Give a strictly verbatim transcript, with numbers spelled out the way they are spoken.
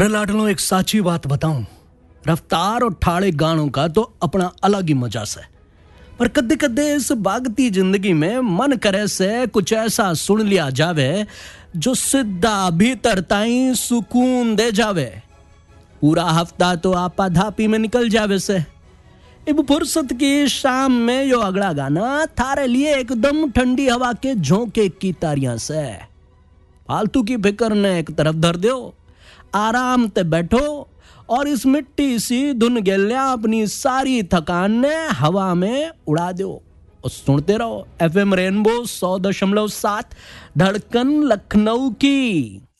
रे लाडलो एक साची बात बताऊं, रफ्तार और ठाड़े गानों का तो अपना अलग ही मजा से। पर कदे कदे इस भागती जिंदगी में मन करे से कुछ ऐसा सुन लिया जावे जो सीधा भीतर ताई सुकून दे जावे। पूरा हफ्ता तो आपा धापी में निकल जावे से, इब फुर्सत की शाम में यो अगला गाना थारे लिए एकदम ठंडी हवा के झोंके की तारियां से। फालतू की फिक्र ने एक तरफ धर दो, आराम ते बैठो और इस मिट्टी सी धुन गेल्या अपनी सारी थकान ने हवा में उड़ा दो और सुनते रहो एफएम रेनबो सौ दशमलव सात धड़कन लखनऊ की।